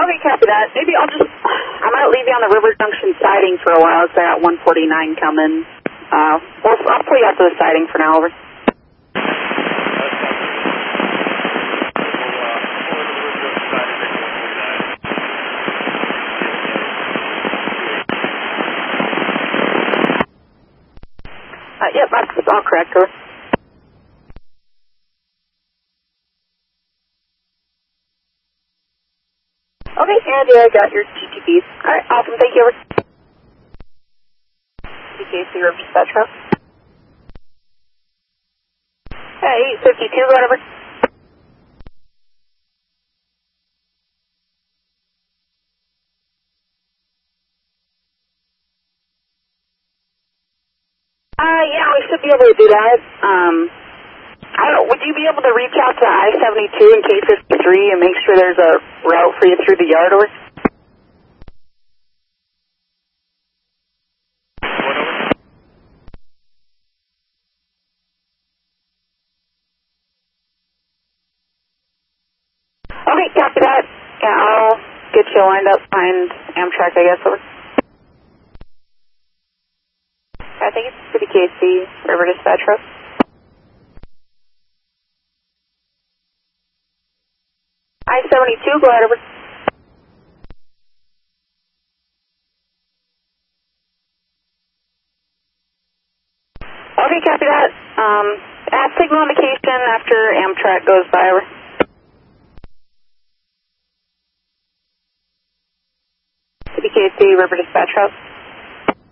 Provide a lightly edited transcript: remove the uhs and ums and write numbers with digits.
Okay, copy that. Maybe I might leave you on the River Junction siding for a while, so I got 149 coming. I'll pull you out to the siding for now, over. Yep, that's all correct, over. Okay, and yeah, I got your GTPs. Alright, awesome, thank you, over. CKC River Dispatch Route. Hey, 852, whatever. Yeah, we should be able to do that. Would you be able to reach out to I-72 and K-53 and make sure there's a route for you through the yard, over? Okay, copy that. Yeah, I'll get you lined up behind Amtrak, I guess, over. I think it's City KC, River Dispatch Route. I-72, go ahead, over. Okay, copy that. Add signal indication after Amtrak goes by, over. City KC, River Dispatch Route.